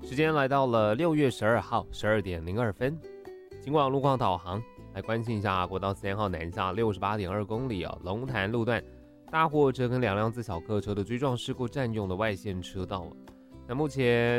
时间来到了6月12号12点02分，尽管路况导航来关心一下国道3号南下68.2公里龙潭路段大货车跟2辆自小客车的追撞事故占用了外线车道。那目前